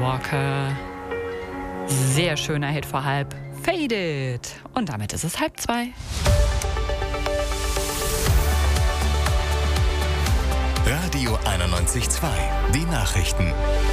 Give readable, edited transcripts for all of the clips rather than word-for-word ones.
Walker. Sehr schöner Hit vor halb. Faded. Und damit ist es 1:30. Radio 91.2. Die Nachrichten.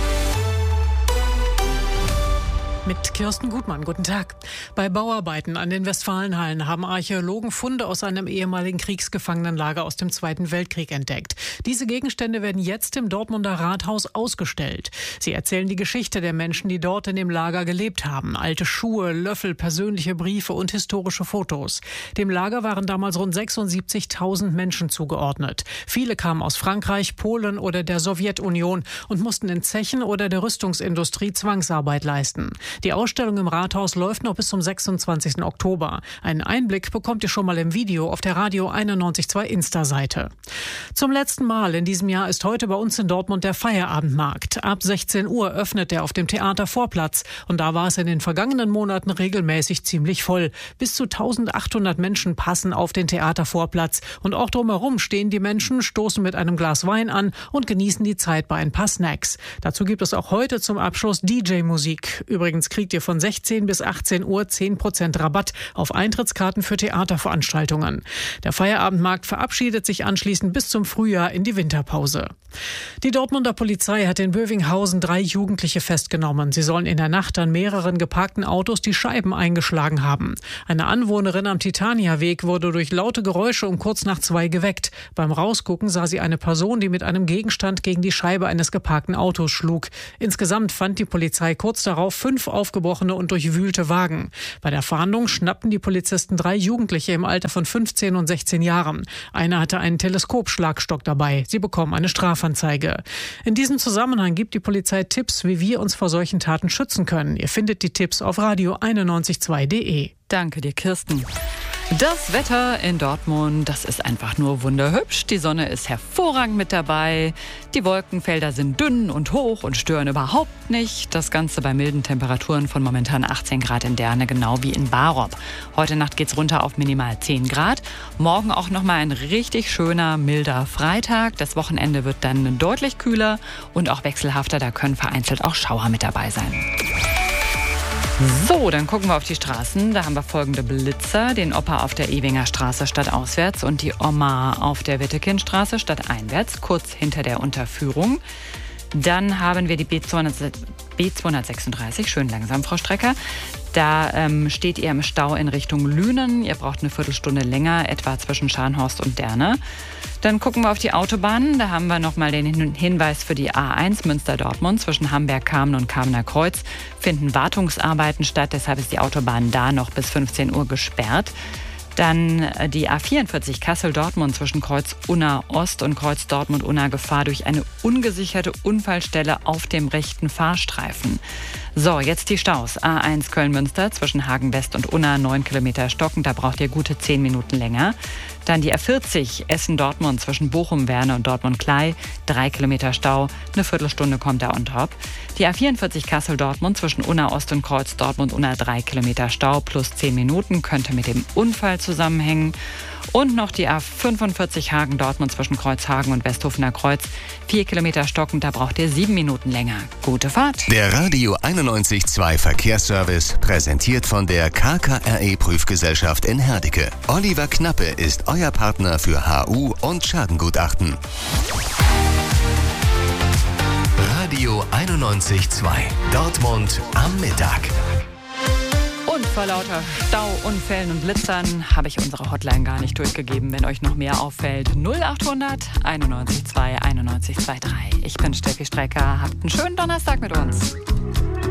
Mit Kirsten Gutmann, guten Tag. Bei Bauarbeiten an den Westfalenhallen haben Archäologen Funde aus einem ehemaligen Kriegsgefangenenlager aus dem Zweiten Weltkrieg entdeckt. Diese Gegenstände werden jetzt im Dortmunder Rathaus ausgestellt. Sie erzählen die Geschichte der Menschen, die dort in dem Lager gelebt haben. Alte Schuhe, Löffel, persönliche Briefe und historische Fotos. Dem Lager waren damals rund 76.000 Menschen zugeordnet. Viele kamen aus Frankreich, Polen oder der Sowjetunion und mussten in Zechen oder der Rüstungsindustrie Zwangsarbeit leisten. Die Ausstellung im Rathaus läuft noch bis zum 26. Oktober. Einen Einblick bekommt ihr schon mal im Video auf der Radio 91.2 Insta-Seite. Zum letzten Mal in diesem Jahr ist heute bei uns in Dortmund der Feierabendmarkt. Ab 16 Uhr öffnet er auf dem Theatervorplatz. Und da war es in den vergangenen Monaten regelmäßig ziemlich voll. Bis zu 1800 Menschen passen auf den Theatervorplatz. Und auch drumherum stehen die Menschen, stoßen mit einem Glas Wein an und genießen die Zeit bei ein paar Snacks. Dazu gibt es auch heute zum Abschluss DJ-Musik. Übrigens kriegt ihr von 16 bis 18 Uhr 10% Rabatt auf Eintrittskarten für Theaterveranstaltungen. Der Feierabendmarkt verabschiedet sich anschließend bis zum Frühjahr in die Winterpause. Die Dortmunder Polizei hat in Bövinghausen 3 Jugendliche festgenommen. Sie sollen in der Nacht an mehreren geparkten Autos die Scheiben eingeschlagen haben. Eine Anwohnerin am Titaniaweg wurde durch laute Geräusche um kurz nach 2 geweckt. Beim Rausgucken sah sie eine Person, die mit einem Gegenstand gegen die Scheibe eines geparkten Autos schlug. Insgesamt fand die Polizei kurz darauf 5 aufgebrochene und durchwühlte Wagen. Bei der Fahndung schnappten die Polizisten 3 Jugendliche im Alter von 15 und 16 Jahren. Einer hatte einen Teleskopschlagstock dabei. Sie bekommen eine Strafanzeige. In diesem Zusammenhang gibt die Polizei Tipps, wie wir uns vor solchen Taten schützen können. Ihr findet die Tipps auf radio912.de. Danke dir, Kirsten. Das Wetter in Dortmund, das ist einfach nur wunderhübsch. Die Sonne ist hervorragend mit dabei. Die Wolkenfelder sind dünn und hoch und stören überhaupt nicht. Das Ganze bei milden Temperaturen von momentan 18 Grad in Derne, genau wie in Barop. Heute Nacht geht's runter auf minimal 10 Grad. Morgen auch nochmal ein richtig schöner, milder Freitag. Das Wochenende wird dann deutlich kühler und auch wechselhafter. Da können vereinzelt auch Schauer mit dabei sein. So, dann gucken wir auf die Straßen. Da haben wir folgende Blitzer. Den Opa auf der Ewinger Straße stadtauswärts und die Oma auf der Wittekindstraße stadteinwärts, kurz hinter der Unterführung. Dann haben wir die B236, schön langsam, Frau Strecker. Da steht ihr im Stau in Richtung Lünen. Ihr braucht eine Viertelstunde länger, etwa zwischen Scharnhorst und Derne. Dann gucken wir auf die Autobahnen. Da haben wir nochmal den Hinweis für die A1 Münster-Dortmund. Zwischen Hamberg-Kamen und Kamener Kreuz finden Wartungsarbeiten statt. Deshalb ist die Autobahn da noch bis 15 Uhr gesperrt. Dann die A44 Kassel-Dortmund zwischen Kreuz Unna Ost und Kreuz Dortmund-Unna Gefahr durch eine ungesicherte Unfallstelle auf dem rechten Fahrstreifen. So, jetzt die Staus. A1 Köln-Münster zwischen Hagen West und Unna 9 Kilometer stockend, da braucht ihr gute 10 Minuten länger. Dann die A40 Essen-Dortmund zwischen Bochum-Werne und Dortmund-Klei, 3 Kilometer Stau, eine Viertelstunde kommt da on top. Die A44 Kassel-Dortmund zwischen Unna Ost und Kreuz Dortmund-Unna 3 Kilometer Stau plus 10 Minuten, könnte mit dem Unfall zusammenhängen. Und noch die A45 Hagen-Dortmund zwischen Kreuzhagen und Westhofener Kreuz, 4 Kilometer stockend, da braucht ihr 7 Minuten länger. Gute Fahrt. Der Radio 91.2 Verkehrsservice, präsentiert von der KKRE-Prüfgesellschaft in Herdecke. Oliver Knappe ist euer Partner für HU und Schadengutachten. Radio 91.2 Dortmund am Mittag. Und vor lauter Stauunfällen und Blitzern habe ich unsere Hotline gar nicht durchgegeben. Wenn euch noch mehr auffällt, 0800 91 2 91 23. Ich bin Steffi Strecker. Habt einen schönen Donnerstag mit uns.